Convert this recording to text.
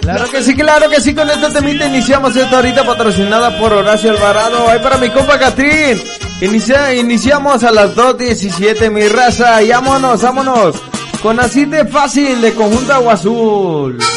Claro que sí, con esta temita iniciamos esta ahorita patrocinada por Horacio Alvarado. Ahí para mi compa Catrín. Iniciamos a las 2:17, mi raza, y vámonos, con Así de Fácil de Conjunto Agua Azul.